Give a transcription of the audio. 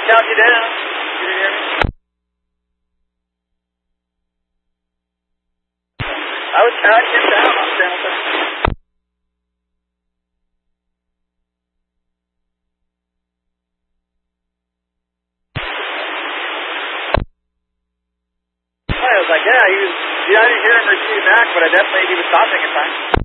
count you down. Can you hear me? I was counting you down on Channel 10. I was like, yeah, I didn't hear him repeat back, but I definitely, he was stopping at times.